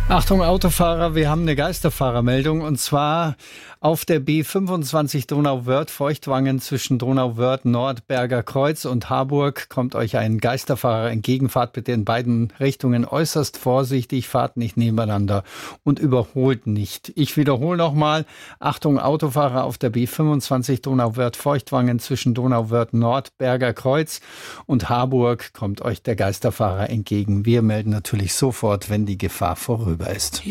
Achtung Autofahrer, wir haben eine Geisterfahrermeldung und zwar auf der B25 Donauwörth Feuchtwangen zwischen Donauwörth Nord, Berger Kreuz und Harburg kommt euch ein Geisterfahrer entgegen. Fahrt bitte in beiden Richtungen äußerst vorsichtig, fahrt nicht nebeneinander und überholt nicht. Ich wiederhole nochmal, Achtung Autofahrer auf der B25 Donauwörth Feuchtwangen zwischen Donauwörth Nord, Berger Kreuz und Harburg kommt euch der Geisterfahrer entgegen. Wir melden natürlich sofort, wenn die Gefahr vorüber ist.